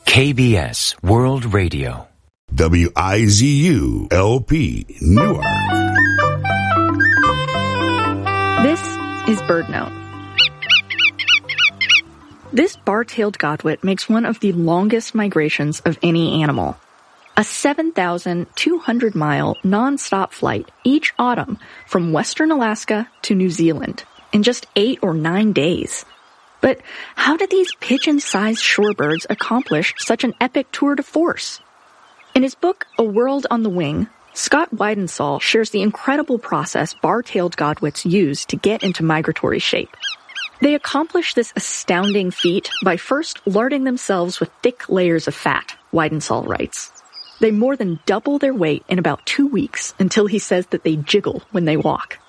KBS World Radio. WIZU-LP, Newark. This is BirdNote. This bar-tailed godwit makes one of the longest migrations of any animal. A 7,200-mile non-stop flight each autumn from western Alaska to New Zealand in just 8 or 9 days. But how did these pigeon-sized shorebirds accomplish such an epic tour de force? In his book, A World on the Wing, Scott Weidensaul shares the incredible process bar-tailed godwits use to get into migratory shape. They accomplish this astounding feat by first larding themselves with thick layers of fat, Weidensaul writes. They more than double their weight in about 2 weeks until he says that they jiggle when they walk.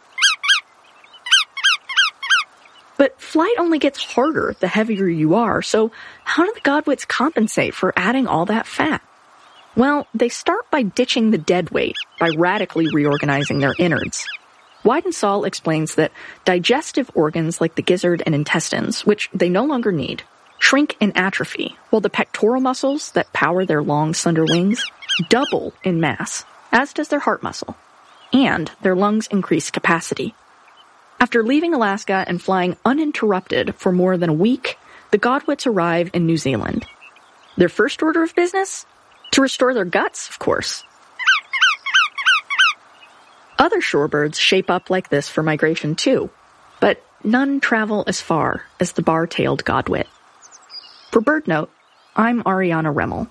But flight only gets harder the heavier you are, so how do the godwits compensate for adding all that fat? Well, they start by ditching the dead weight by radically reorganizing their innards. Weidensaul explains that digestive organs like the gizzard and intestines, which they no longer need, shrink and atrophy, while the pectoral muscles that power their long, slender wings double in mass, as does their heart muscle, and their lungs increase capacity. After leaving Alaska and flying uninterrupted for more than a week, the godwits arrive in New Zealand. Their first order of business? To restore their guts, of course. Other shorebirds shape up like this for migration too, but none travel as far as the bar-tailed godwit. For BirdNote, I'm Ariana Remmel.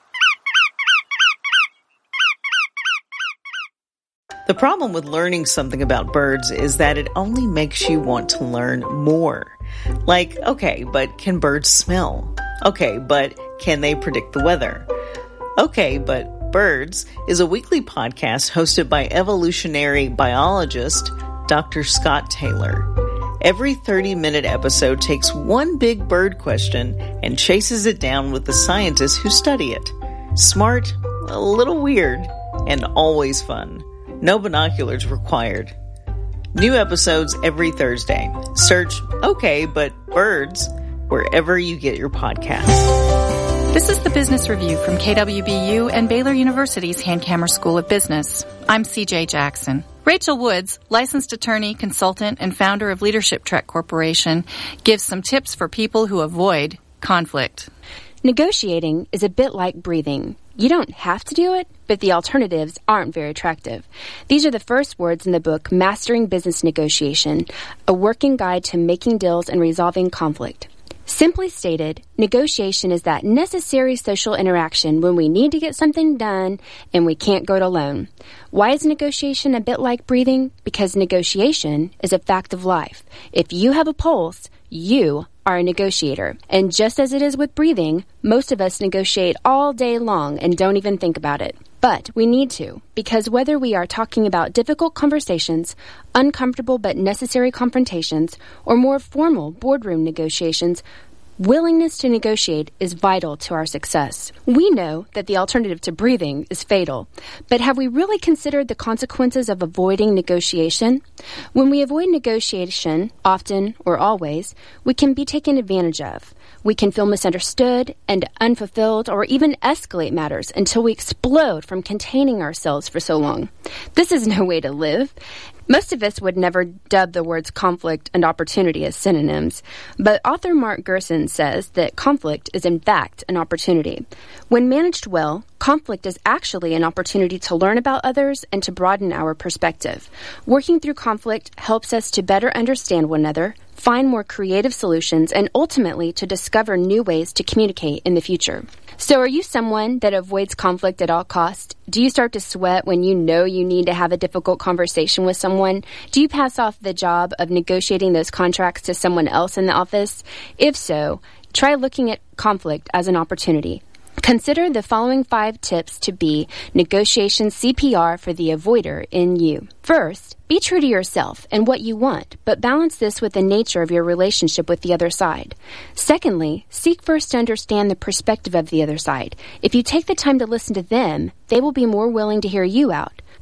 The problem with learning something about birds is that it only makes you want to learn more. Like, okay, but can birds smell? Okay, but can they predict the weather? Okay, but Birds is a weekly podcast hosted by evolutionary biologist Dr. Scott Taylor. Every 30-minute episode takes one big bird question and chases it down with the scientists who study it. Smart, a little weird, and always fun. No binoculars required. New episodes every Thursday. Search Okay, but Birds wherever you get your podcasts. This is the Business Review from KWBU and Baylor University's Hankamer School of Business. I'm CJ Jackson. Rachel Woods, licensed attorney, consultant, and founder of Leadership Trek Corporation, gives some tips for people who avoid conflict. Negotiating is a bit like breathing. You don't have to do it, but the alternatives aren't very attractive. These are the first words in the book Mastering Business Negotiation, a working guide to making deals and resolving conflict. Simply stated, negotiation is that necessary social interaction when we need to get something done and we can't go it alone. Why is negotiation a bit like breathing? Because negotiation is a fact of life. If you have a pulse, you are a negotiator. And just as it is with breathing, most of us negotiate all day long and don't even think about it. But we need to, because whether we are talking about difficult conversations, uncomfortable but necessary confrontations, or more formal boardroom negotiations, willingness to negotiate is vital to our success. We know that the alternative to breathing is fatal, but have we really considered the consequences of avoiding negotiation? When we avoid negotiation, often or always, we can be taken advantage of. We can feel misunderstood and unfulfilled or even escalate matters until we explode from containing ourselves for so long. This is no way to live. Most of us would never dub the words conflict and opportunity as synonyms, but author Mark Gerson says that conflict is in fact an opportunity. When managed well, conflict is actually an opportunity to learn about others and to broaden our perspective. Working through conflict helps us to better understand one another, find more creative solutions, and ultimately to discover new ways to communicate in the future. So are you someone that avoids conflict at all costs? Do you start to sweat when you know you need to have a difficult conversation with someone? Do you pass off the job of negotiating those contracts to someone else in the office? If so, try looking at conflict as an opportunity. Consider the following 5 tips to be negotiation CPR for the avoider in you. First, be true to yourself and what you want, but balance this with the nature of your relationship with the other side. Secondly, seek first to understand the perspective of the other side. If you take the time to listen to them, they will be more willing to hear you out.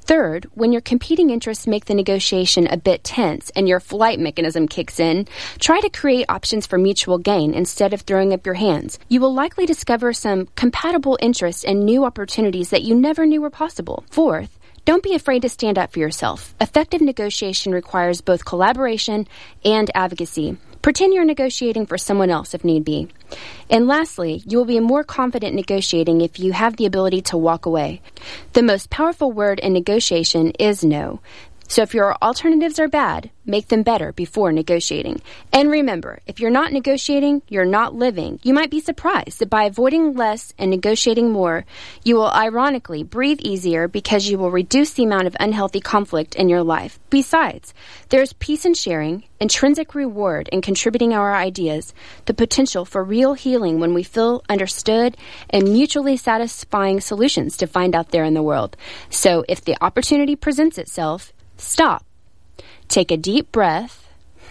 Third, when your competing interests make the negotiation a bit tense and your flight mechanism kicks in, try to create options for mutual gain instead of throwing up your hands. You will likely discover some compatible interests and new opportunities that you never knew were possible. Fourth, don't be afraid to stand up for yourself. Effective negotiation requires both collaboration and advocacy. Pretend you're negotiating for someone else if need be. And lastly, you will be more confident negotiating if you have the ability to walk away. The most powerful word in negotiation is no. So if your alternatives are bad, make them better before negotiating. And remember, if you're not negotiating, you're not living. You might be surprised that by avoiding less and negotiating more, you will ironically breathe easier because you will reduce the amount of unhealthy conflict in your life. Besides, there's peace in sharing, intrinsic reward in contributing our ideas, the potential for real healing when we feel understood, and mutually satisfying solutions to find out there in the world. So if the opportunity presents itself, stop, take a deep breath,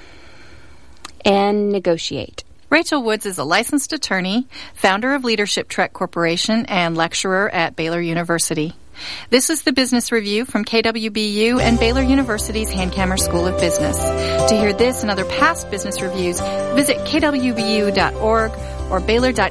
and negotiate. Rachel Woods is a licensed attorney, founder of Leadership Trek Corporation, and lecturer at Baylor University. This is the Business Review from KWBU and Baylor University's Hankamer School of Business. To hear this and other past business reviews, visit kwbu.org or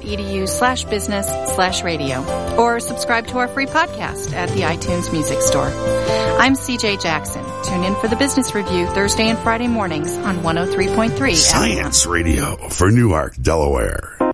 baylor.edu/business/radio, or subscribe to our free podcast at the iTunes Music Store. I'm CJ Jackson. Tune in for the Business Review Thursday and Friday mornings on 103.3 Science Radio for Newark, Delaware.